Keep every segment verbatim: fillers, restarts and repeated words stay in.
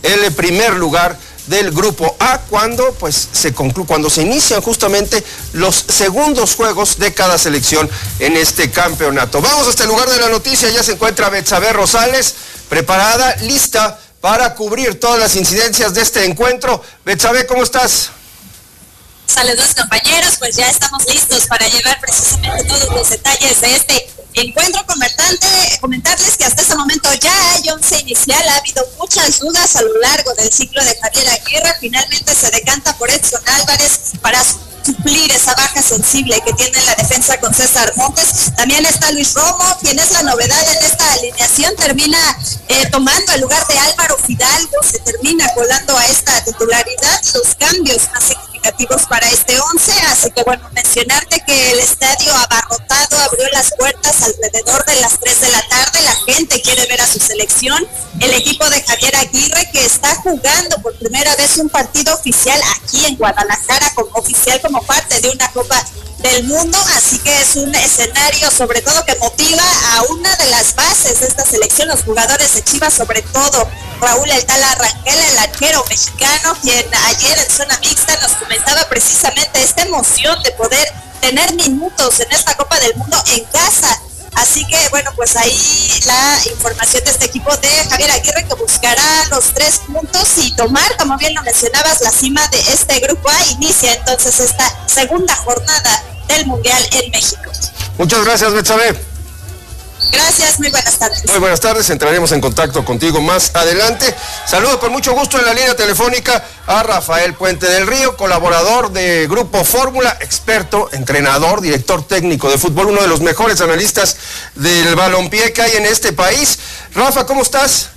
el primer lugar del grupo A cuando pues se conclu cuando se inician justamente los segundos juegos de cada selección en este campeonato. Vamos hasta el lugar de la noticia, ya se encuentra Betsabe Rosales, preparada, lista para cubrir todas las incidencias de este encuentro. Betsabe, ¿cómo estás? Saludos compañeros, pues ya estamos listos para llevar precisamente todos los detalles de este encuentro. Comentante, comentarles que hasta este momento ya hay once inicial, ha habido muchas dudas a lo largo del ciclo de Javier Aguirre, finalmente se decanta por Edson Álvarez para suplir esa baja sensible que tiene la defensa con César Montes. También está Luis Romo, quien es la novedad en esta alineación, termina eh, tomando el lugar de Álvaro Fidalgo, se termina colando a esta titularidad. Los cambios más significativos para este once, así que bueno, mencionarte que el estadio abarrotado abrió las puertas alrededor de las tres de la tarde, la gente quiere ver a su selección, el equipo de Javier Aguirre que está jugando por primera vez un partido oficial aquí en Guadalajara, como oficial como parte de una Copa del Mundo, así que es un escenario sobre todo que motiva a una de las bases de esta selección, los jugadores de Chivas, sobre todo Raúl El Tala Rangel, el arquero mexicano, quien ayer en zona mixta nos comentaba precisamente esta emoción de poder tener minutos en esta Copa del Mundo en casa. Así que bueno, pues ahí la información de este equipo de Javier Aguirre, que buscará los tres puntos y tomar, como bien lo mencionabas, la cima de este grupo A. Inicia entonces esta segunda jornada del Mundial en México. Muchas gracias, Betsabe. Gracias, muy buenas tardes. Muy buenas tardes, entraremos en contacto contigo más adelante. Saludo con mucho gusto en la línea telefónica a Rafael Puente del Río, colaborador de Grupo Fórmula, experto, entrenador, director técnico de fútbol, uno de los mejores analistas del balompié que hay en este país. Rafa, ¿cómo estás?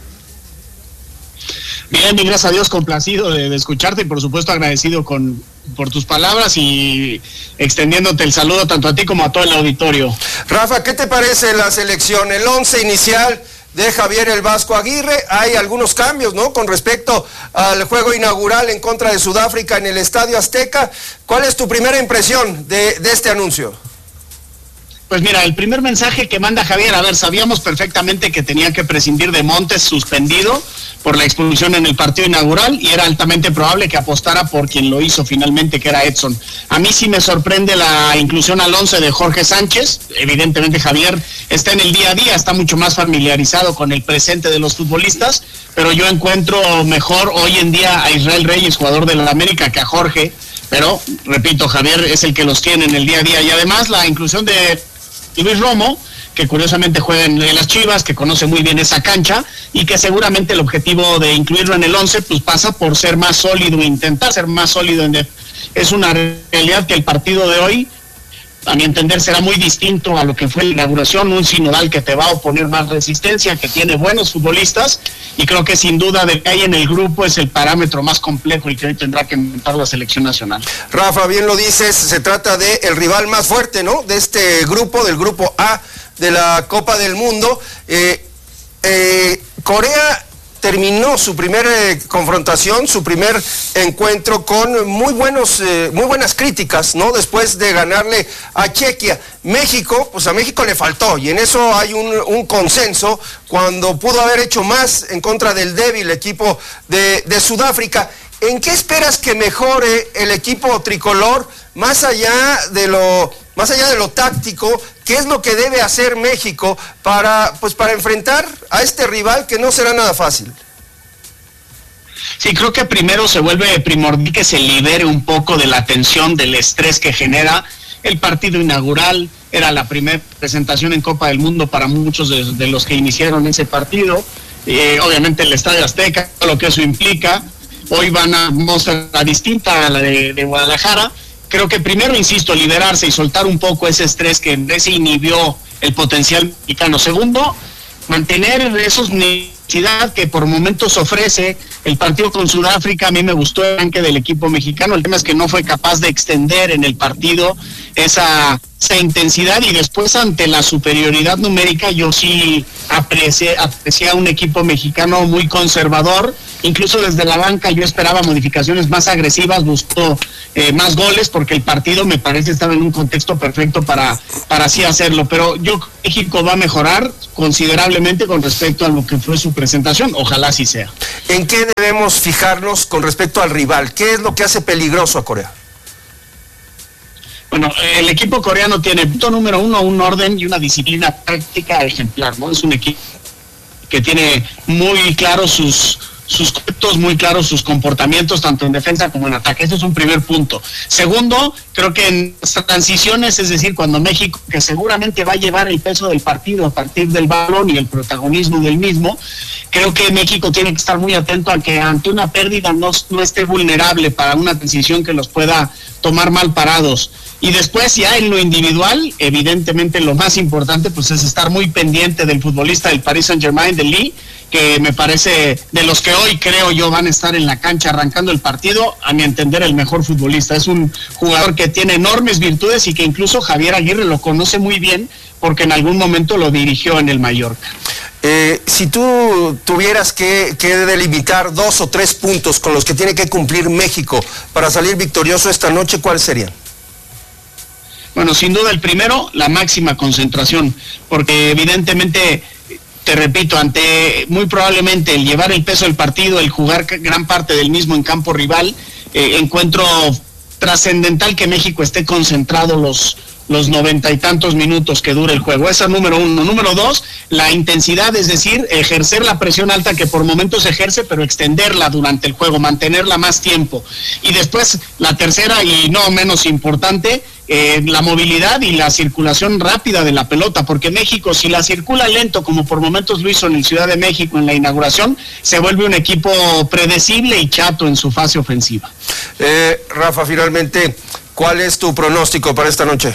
Bien, bien, gracias a Dios, complacido de, de escucharte y por supuesto agradecido con, por tus palabras y extendiéndote el saludo tanto a ti como a todo el auditorio. Rafa, ¿qué te parece la selección? El once inicial de Javier el Vasco Aguirre, hay algunos cambios, ¿no? Con respecto al juego inaugural en contra de Sudáfrica en el Estadio Azteca. ¿Cuál es tu primera impresión de, de este anuncio? Pues mira, el primer mensaje que manda Javier, a ver, sabíamos perfectamente que tenía que prescindir de Montes, suspendido por la expulsión en el partido inaugural, y era altamente probable que apostara por quien lo hizo finalmente, que era Edson. A mí sí me sorprende la inclusión al once de Jorge Sánchez. Evidentemente Javier está en el día a día, está mucho más familiarizado con el presente de los futbolistas, pero yo encuentro mejor hoy en día a Israel Reyes, jugador de la América, que a Jorge, pero repito, Javier es el que los tiene en el día a día, y además la inclusión de Luis Romo, que curiosamente juega en las Chivas, que conoce muy bien esa cancha y que seguramente el objetivo de incluirlo en el once pues pasa por ser más sólido, intentar ser más sólido. En es una realidad que el partido de hoy, a mi entender, será muy distinto a lo que fue la inauguración, un sinodal que te va a oponer más resistencia, que tiene buenos futbolistas, y creo que sin duda de que hay en el grupo es el parámetro más complejo y que hoy tendrá que enfrentar la selección nacional. Rafa, bien lo dices, se trata de el rival más fuerte, ¿no? De este grupo, del grupo A de la Copa del Mundo. Eh, eh, Corea terminó su primera eh, confrontación, su primer encuentro con muy buenos, eh, muy buenas críticas, ¿no? Después de ganarle a Chequia. México, pues a México le faltó, y en eso hay un, un consenso, cuando pudo haber hecho más en contra del débil equipo de, de Sudáfrica. ¿En qué esperas que mejore el equipo tricolor, más allá de lo, más allá de lo táctico? ¿Qué es lo que debe hacer México para, pues, para enfrentar a este rival que no será nada fácil? Sí, creo que primero se vuelve primordial que se libere un poco de la tensión, del estrés que genera el partido inaugural. Era la primera presentación en Copa del Mundo para muchos de, de los que iniciaron ese partido. Eh, obviamente el Estadio Azteca, todo lo que eso implica. Hoy van a mostrar distinta a la de, de Guadalajara. Creo que primero, insisto, liberarse y soltar un poco ese estrés que desinhibió el potencial mexicano. Segundo, mantener esos necesidad que por momentos ofrece el partido con Sudáfrica. A mí me gustó el arranque del equipo mexicano. El tema es que no fue capaz de extender en el partido esa, esa intensidad, y después ante la superioridad numérica yo sí aprecié, aprecié a un equipo mexicano muy conservador, incluso desde la banca yo esperaba modificaciones más agresivas, buscó eh, más goles, porque el partido me parece estar en un contexto perfecto para, para así hacerlo, pero yo creo que México va a mejorar considerablemente con respecto a lo que fue su presentación, ojalá así sea. ¿En qué debemos fijarnos con respecto al rival? ¿Qué es lo que hace peligroso a Corea? Bueno, el equipo coreano tiene, punto número uno, un orden y una disciplina táctica ejemplar, ¿no? Es un equipo que tiene muy claros sus, sus conceptos, muy claros sus comportamientos, tanto en defensa como en ataque. Ese es un primer punto. Segundo, creo que en las transiciones, es decir, cuando México, que seguramente va a llevar el peso del partido a partir del balón y el protagonismo del mismo, creo que México tiene que estar muy atento a que ante una pérdida no, no esté vulnerable para una transición que los pueda tomar mal parados. Y después ya en lo individual, evidentemente lo más importante pues es estar muy pendiente del futbolista del Paris Saint-Germain, de Lee, que me parece de los que hoy creo yo van a estar en la cancha arrancando el partido, a mi entender el mejor futbolista. Es un jugador que tiene enormes virtudes y que incluso Javier Aguirre lo conoce muy bien porque en algún momento lo dirigió en el Mallorca. Eh, si tú tuvieras que, que delimitar dos o tres puntos con los que tiene que cumplir México para salir victorioso esta noche, ¿cuáles serían? Bueno, sin duda el primero, la máxima concentración, porque evidentemente, te repito, ante muy probablemente el llevar el peso del partido, el jugar gran parte del mismo en campo rival, eh, encuentro trascendental que México esté concentrado los los noventa y tantos minutos que dura el juego. Esa es número uno. Número dos, la intensidad, es decir, ejercer la presión alta que por momentos ejerce, pero extenderla durante el juego, mantenerla más tiempo. Y después, la tercera y no menos importante, eh, la movilidad y la circulación rápida de la pelota, porque México, si la circula lento, como por momentos lo hizo en el Ciudad de México en la inauguración, se vuelve un equipo predecible y chato en su fase ofensiva. Eh, Rafa, finalmente, ¿cuál es tu pronóstico para esta noche?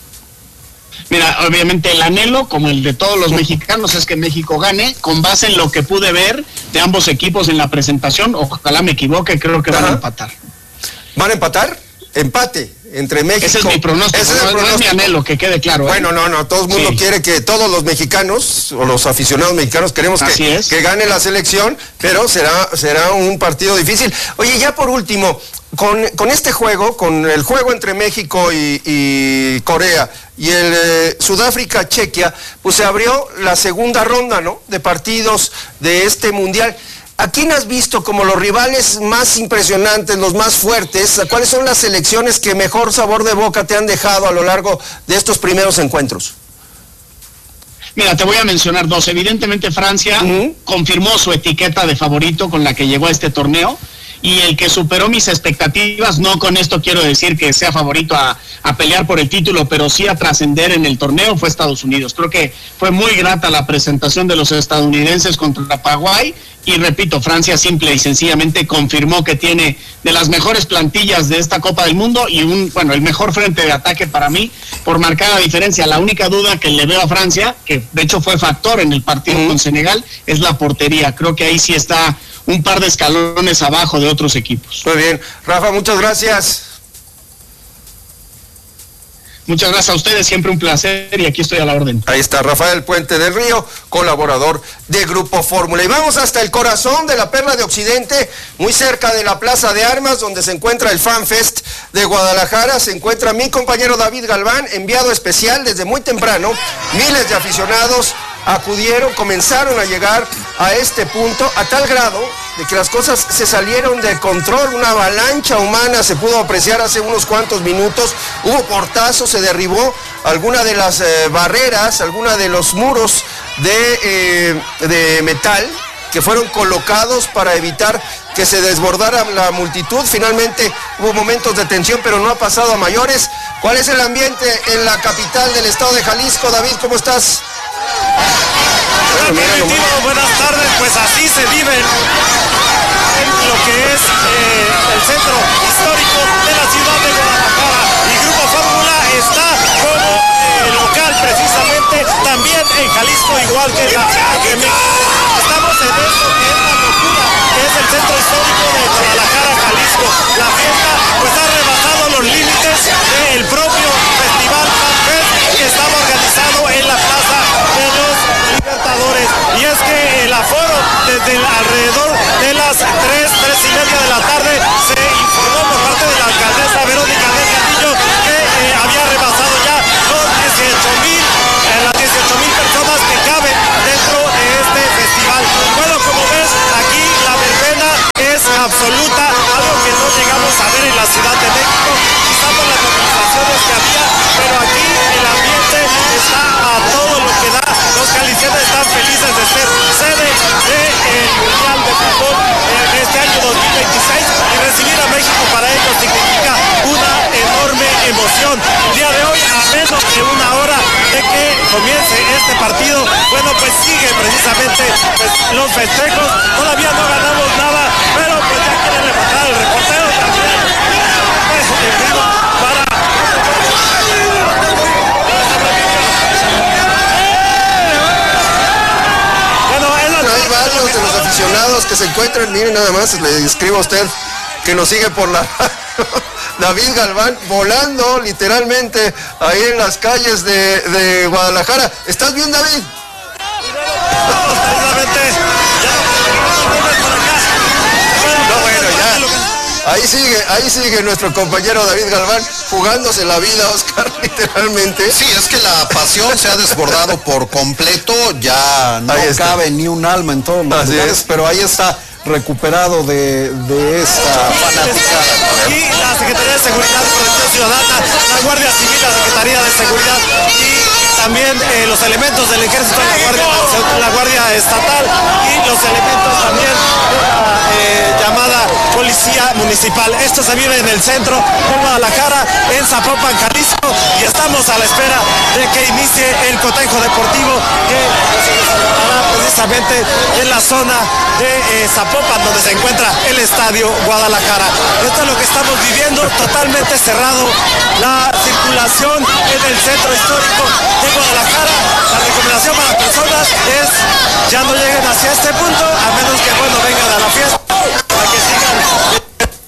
Mira, obviamente el anhelo, como el de todos los mexicanos, es que México gane, con base en lo que pude ver de ambos equipos en la presentación. Ojalá me equivoque, creo que Ajá. van a empatar. ¿Van a empatar? Empate entre México. Ese es mi pronóstico, Ese es no, pronóstico. no es mi anhelo, que quede claro. ¿eh? Bueno, no, no, todo el mundo sí. quiere que todos los mexicanos, o los aficionados mexicanos, queremos que, que gane la selección, pero será, será un partido difícil. Oye, ya por último, con, con este juego, con el juego entre México y, y Corea, y el eh, Sudáfrica-Chequia, pues se abrió la segunda ronda, ¿no?, de partidos de este Mundial. ¿A quién has visto como los rivales más impresionantes, los más fuertes? ¿Cuáles son las selecciones que mejor sabor de boca te han dejado a lo largo de estos primeros encuentros? Mira, te voy a mencionar dos. Evidentemente Francia uh-huh. confirmó su etiqueta de favorito con la que llegó a este torneo, y el que superó mis expectativas, no con esto quiero decir que sea favorito a, a pelear por el título, pero sí a trascender en el torneo, fue Estados Unidos. Creo que fue muy grata la presentación de los estadounidenses contra Paraguay, y repito, Francia simple y sencillamente confirmó que tiene de las mejores plantillas de esta Copa del Mundo y un, bueno, el mejor frente de ataque para mí, por marcada diferencia. La única duda que le veo a Francia, que de hecho fue factor en el partido uh-huh. con Senegal, es la portería. Creo que ahí sí está un par de escalones abajo de otros equipos. Muy bien. Rafa, muchas gracias. Muchas gracias a ustedes, siempre un placer, y aquí estoy a la orden. Ahí está Rafael Puente del Río, colaborador de Grupo Fórmula. Y vamos hasta el corazón de la Perla de Occidente, muy cerca de la Plaza de Armas, donde se encuentra el Fan Fest de Guadalajara. Se encuentra mi compañero David Galván, enviado especial desde muy temprano. Miles de aficionados acudieron, comenzaron a llegar a este punto, a tal grado de que las cosas se salieron de control. Una avalancha humana se pudo apreciar hace unos cuantos minutos. Hubo portazos, se derribó alguna de las eh, barreras, alguna de los muros de, eh, de metal que fueron colocados para evitar que se desbordara la multitud. Finalmente hubo momentos de tensión, pero no ha pasado a mayores. ¿Cuál es el ambiente en la capital del estado de Jalisco? David, ¿cómo estás? Bueno, buenas tardes, pues así se vive en lo que es eh, el centro histórico de la ciudad de Guadalajara, y Grupo Fórmula está como eh, local precisamente también en Jalisco, igual que en la que estamos en esto que es la locura, que es el centro histórico de Guadalajara, Jalisco. La fiesta pues ha rebasado los límites del propio festival Fan Fest que estaba organizado en la plaza de los Libertadores, y es que el aforo desde el, alrededor de las la tarde se informó por parte de la alcaldesa Verónica Delgadillo que eh, había rebasado ya los dieciocho mil, eh, las dieciocho mil personas que caben dentro de este festival. Bueno, como ves, aquí la verbena es absoluta, algo que no llegamos a ver en la Ciudad de México, quizá por las movilizaciones que había, pero aquí el ambiente está a todo lo que da. Los jaliscienses están felices de ser sede del Mundial de Fútbol en este año dos mil veintiséis y recibir a México para ellos significa una enorme emoción. El día de hoy, a menos de una hora de que comience este partido, bueno, pues sigue precisamente pues, los festejos. Todavía no ganamos nada, pero pues ya quieren levantar el reportero también. Pues, en vivo para... Hay varios de los aficionados que se encuentran, miren nada más, le escribo a usted que nos sigue por la David Galván volando literalmente ahí en las calles de, de Guadalajara. ¿Estás bien, David? No, bueno, ya. Ahí sigue, ahí sigue nuestro compañero David Galván jugándose la vida, Oscar, literalmente. Sí, es que la pasión se ha desbordado por completo, ya no cabe ni un alma en todos los Así lugares, es. pero ahí está recuperado de, de esta fanaticada. Y la Secretaría de Seguridad y Protección Ciudadana, la Guardia Civil, la Secretaría de Seguridad y también eh, los elementos del Ejército, la Guardia, la Guardia Estatal y los elementos también de la eh, llamada Policía Municipal. Esto se vive en el centro de Guadalajara, en Zapopan, Jalisco, y estamos a la espera de que inicie el cotejo deportivo que se desarrollará precisamente en la zona de eh, Zapopan, donde se encuentra el Estadio Guadalajara. Esto es lo que estamos viviendo, totalmente cerrado la circulación en el centro histórico de Guadalajara. La recomendación para las personas es ya no lleguen hacia este punto, a menos que bueno vengan a la fiesta para que sigan.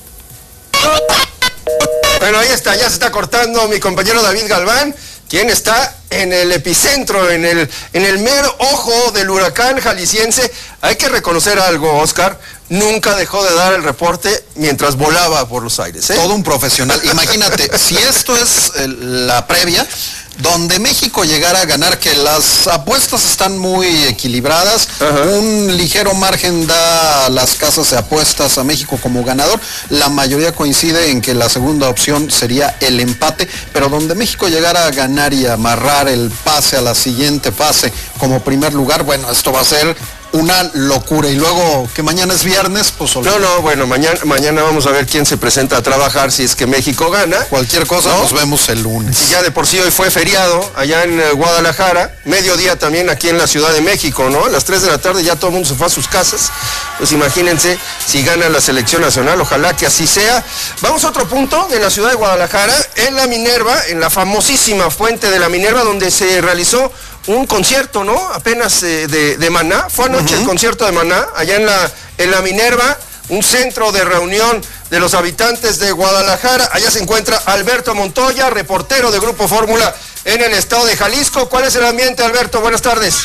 Bueno, ahí está, ya se está cortando mi compañero David Galván, quien está en el epicentro, en el, en el mero ojo del huracán jalisciense. Hay que reconocer algo, Oscar, nunca dejó de dar el reporte mientras volaba por los aires, ¿eh? Todo un profesional. Imagínate, si esto es eh, la previa, donde México llegara a ganar, que las apuestas están muy equilibradas, Ajá. un ligero margen da a las casas de apuestas a México como ganador, la mayoría coincide en que la segunda opción sería el empate, pero donde México llegara a ganar y amarrar el pase a la siguiente fase como primer lugar, bueno, esto va a ser una locura. Y luego que mañana es viernes, pues No, no, bueno, mañana, mañana vamos a ver quién se presenta a trabajar si es que México gana. cualquier cosa, ¿no? nos vemos el lunes. Si ya de por sí hoy fue feriado allá en eh, Guadalajara, mediodía también aquí en la Ciudad de México, ¿no? A las tres de la tarde ya todo el mundo se fue a sus casas. Pues imagínense si gana la selección nacional, ojalá que así sea. Vamos a otro punto de la Ciudad de Guadalajara, en la Minerva, en la famosísima fuente de la Minerva, donde se realizó un concierto, ¿no? Apenas eh, de, de Maná. Fue anoche uh-huh. el concierto de Maná, allá en la, en la Minerva, un centro de reunión de los habitantes de Guadalajara. Allá se encuentra Alberto Montoya, reportero de Grupo Fórmula en el estado de Jalisco. ¿Cuál es el ambiente, Alberto? Buenas tardes.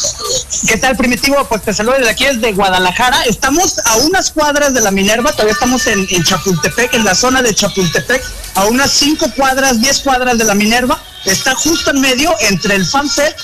¿Qué tal, Primitivo? Pues te saludo desde aquí, desde Guadalajara. Estamos a unas cuadras de la Minerva, todavía estamos en, en Chapultepec, en la zona de Chapultepec, a unas cinco cuadras, diez cuadras de la Minerva. Está justo en medio entre el FanFest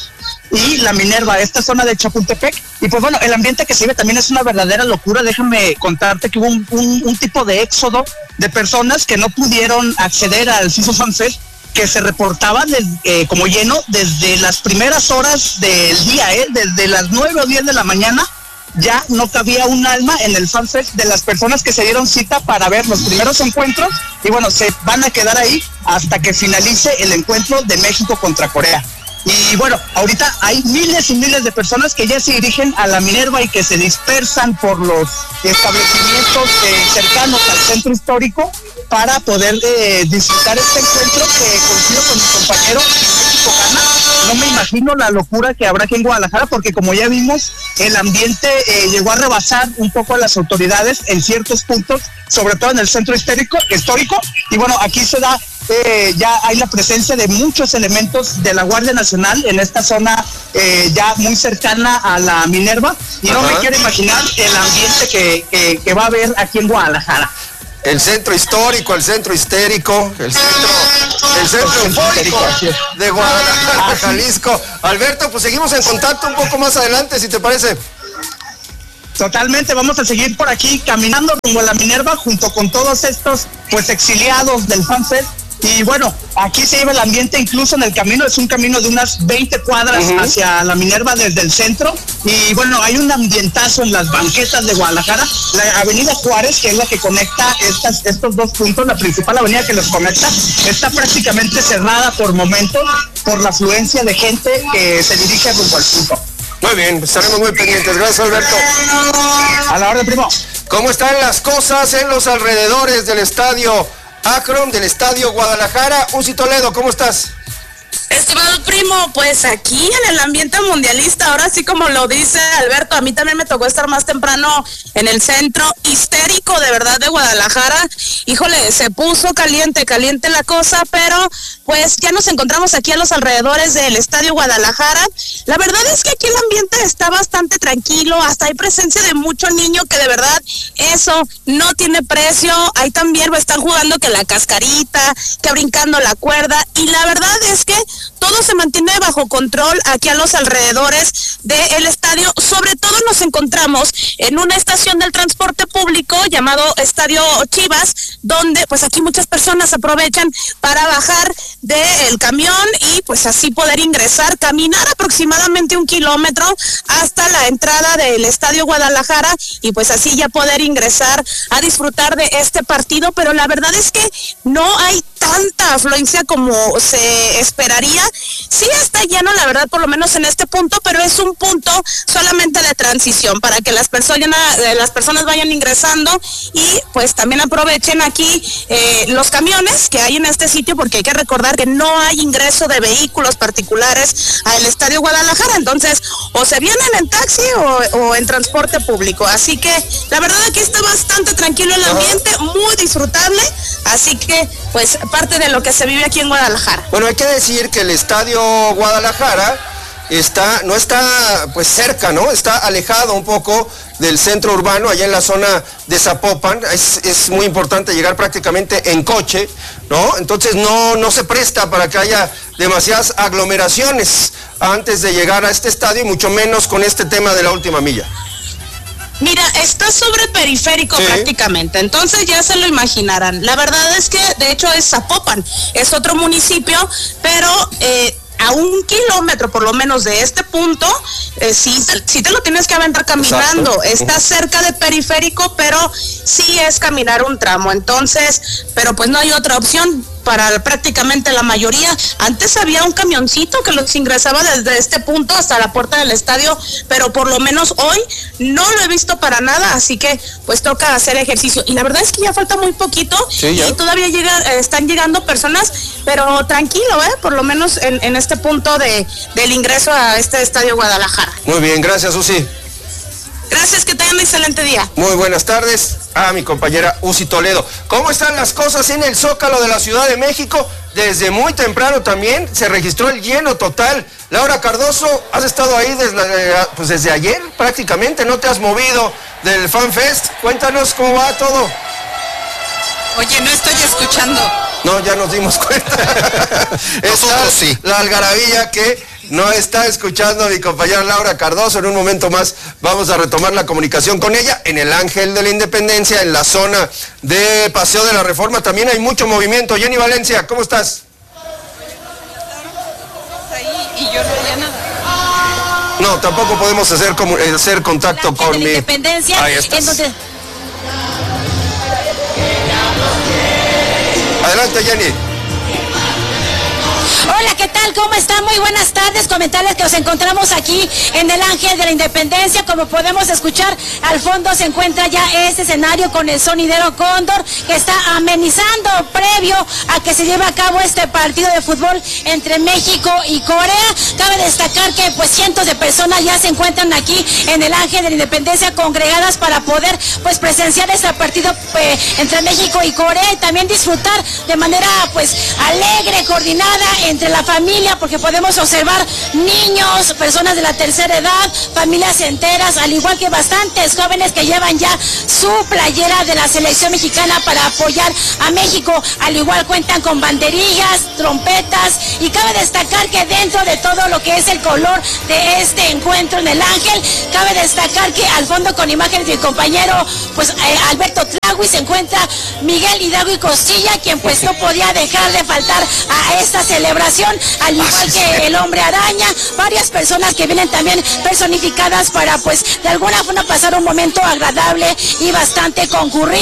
y la Minerva, esta zona de Chapultepec. Y pues bueno, el ambiente que se vive también es una verdadera locura. Déjame contarte que hubo un, un, un tipo de éxodo de personas que no pudieron acceder al CISO FanFest, que se reportaba desde, eh, como lleno desde las primeras horas del día, ¿eh? Desde las nueve o diez de la mañana. Ya no cabía un alma en el FanFest de las personas que se dieron cita para ver los primeros encuentros, y bueno, se van a quedar ahí hasta que finalice el encuentro de México contra Corea. Y bueno, ahorita hay miles y miles de personas que ya se dirigen a la Minerva y que se dispersan por los establecimientos eh, cercanos al centro histórico para poder eh, disfrutar este encuentro que coincido con mi compañero, México gana. No me imagino la locura que habrá aquí en Guadalajara, porque como ya vimos, el ambiente eh, llegó a rebasar un poco a las autoridades en ciertos puntos, sobre todo en el centro histórico, histórico. Y bueno, aquí se da eh, ya hay la presencia de muchos elementos de la Guardia Nacional en esta zona eh, ya muy cercana a la Minerva, y Ajá. no me quiero imaginar el ambiente que, que, que va a haber aquí en Guadalajara. El centro histórico, el centro histérico, el centro, el centro eufórico de Guadalajara, Jalisco. Alberto, pues seguimos en contacto un poco más adelante, si te parece. Totalmente, vamos a seguir por aquí caminando rumbo a la Minerva junto con todos estos pues exiliados del FanFest. Y bueno, aquí se lleva el ambiente incluso en el camino, es un camino de unas veinte cuadras uh-huh. hacia la Minerva desde el centro. Y bueno, hay un ambientazo en las banquetas de Guadalajara. La avenida Juárez, que es la que conecta estas, estos dos puntos, la principal avenida que los conecta, está prácticamente cerrada por momentos por la afluencia de gente que se dirige rumbo al punto. Muy bien, estaremos muy pendientes. Gracias, Alberto. A la orden, primo. ¿Cómo están las cosas en los alrededores del estadio Akron, del estadio Guadalajara? Uzi Toledo, ¿cómo estás? Estimado primo, pues aquí en el ambiente mundialista, ahora sí como lo dice Alberto, a mí también me tocó estar más temprano en el centro histérico de verdad de Guadalajara. Híjole, se puso caliente, caliente la cosa, pero pues ya nos encontramos aquí a los alrededores del estadio Guadalajara. La verdad es que aquí el ambiente está bastante tranquilo, hasta hay presencia de mucho niño que de verdad eso no tiene precio. Ahí también pues, están jugando que la cascarita, que brincando la cuerda, y la verdad es que todo se mantiene bajo control aquí a los alrededores del estadio. Sobre todo nos encontramos en una estación del transporte público llamado Estadio Chivas, donde pues aquí muchas personas aprovechan para bajar del camión y pues así poder ingresar, caminar aproximadamente un kilómetro hasta la entrada del Estadio Guadalajara y pues así ya poder ingresar a disfrutar de este partido. Pero la verdad es que no hay tanta afluencia como se esperaría. Sí está lleno, la verdad, por lo menos en este punto, pero es un punto solamente de transición para que las personas, las personas vayan ingresando y pues también aprovechen aquí eh, los camiones que hay en este sitio, porque hay que recordar que no hay ingreso de vehículos particulares al Estadio Guadalajara, entonces o se vienen en taxi o, o en transporte público, así que la verdad aquí está bastante tranquilo el ambiente, muy disfrutable, así que pues parte de lo que se vive aquí en Guadalajara. Bueno, hay que decir que el Estadio Guadalajara está, no está pues cerca, ¿no? Está alejado un poco del centro urbano, allá en la zona de Zapopan. Es, es muy importante llegar prácticamente en coche, ¿no? Entonces no, no se presta para que haya demasiadas aglomeraciones antes de llegar a este estadio, y mucho menos con este tema de la última milla. Mira, está sobre periférico sí. prácticamente, entonces ya se lo imaginarán. La verdad es que de hecho es Zapopan, es otro municipio, pero eh, a un kilómetro por lo menos de este punto, eh, sí, sí te lo tienes que aventar caminando. Exacto. Está cerca de periférico, pero sí es caminar un tramo, entonces, pero pues no hay otra opción para prácticamente la mayoría. Antes había un camioncito que los ingresaba desde este punto hasta la puerta del estadio, pero por lo menos hoy no lo he visto para nada, así que pues toca hacer ejercicio. Y la verdad es que ya falta muy poquito sí, y todavía llega, eh, están llegando personas, pero tranquilo, ¿eh? Por lo menos en, en este punto de, del ingreso a este Estadio Guadalajara. Muy bien, gracias, Uzi. Gracias, que tengan un excelente día. Muy buenas tardes a mi compañera Uzi Toledo. ¿Cómo están las cosas en el Zócalo de la Ciudad de México? Desde muy temprano también se registró el lleno total. Laura Cardoso, has estado ahí desde, pues desde ayer prácticamente, no te has movido del FanFest. Cuéntanos cómo va todo. Oye, no estoy escuchando. No, ya nos dimos cuenta. Nosotros sí. La algarabía que no está escuchando a mi compañera Laura Cardoso. En un momento más vamos a retomar la comunicación con ella en el Ángel de la Independencia, en la zona de Paseo de la Reforma. También hay mucho movimiento. Jenny Valencia, ¿cómo estás? Ahí y yo no veía nada. No, tampoco podemos hacer, hacer contacto con mi... Independencia. Ahí estás. Entonces... Adelante, Jenny. Hola, ¿qué tal? ¿Cómo están? Muy buenas tardes. Comentarles que nos encontramos aquí en el Ángel de la Independencia. Como podemos escuchar, al fondo se encuentra ya este escenario con el sonidero Cóndor, que está amenizando previo a que se lleve a cabo este partido de fútbol entre México y Corea. Cabe destacar que pues cientos de personas ya se encuentran aquí en el Ángel de la Independencia congregadas para poder pues presenciar este partido eh, entre México y Corea y también disfrutar de manera pues alegre, coordinada entre la familia, porque podemos observar niños, personas de la tercera edad, familias enteras, al igual que bastantes jóvenes que llevan ya su playera de la selección mexicana para apoyar a México. Al igual cuentan con banderillas, trompetas, y cabe destacar que dentro de todo lo que es el color de este encuentro en el Ángel, cabe destacar que al fondo, con imágenes de mi compañero pues eh, Alberto Tlagui, se encuentra Miguel Hidalgo y Costilla, quien pues no podía dejar de faltar a esta celebración, al igual que el Hombre Araña, varias personas que vienen también personificadas para pues de alguna forma pasar un momento agradable y bastante concurrido.